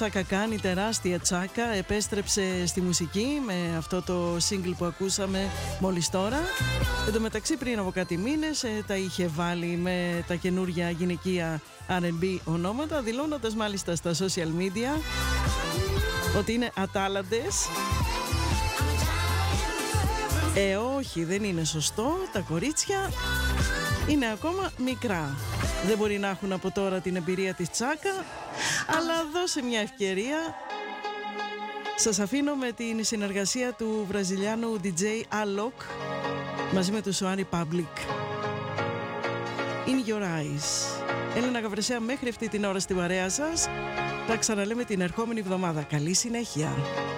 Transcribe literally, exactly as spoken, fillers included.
Τσάκα Κάν, η τεράστια Τσάκα, επέστρεψε στη μουσική με αυτό το single που ακούσαμε μόλις τώρα. Εν τω μεταξύ, πριν από κάτι μήνες τα είχε βάλει με τα καινούρια γυναικεία αρ εντ μπι ονόματα, δηλώνοντας μάλιστα στα social media ότι είναι ατάλλαντες. Ε, όχι, δεν είναι σωστό. Τα κορίτσια είναι ακόμα μικρά. Δεν μπορεί να έχουν από τώρα την εμπειρία της Τσάκα, αλλά δώσε μια ευκαιρία. Σας αφήνω με την συνεργασία του βραζιλιάνου ντι τζέι Alok μαζί με του Σοάνι Public. In Your Eyes. Έλενα Γαβρεσέα μέχρι αυτή την ώρα στην παρέα σας. Τα ξαναλέμε την ερχόμενη εβδομάδα. Καλή συνέχεια.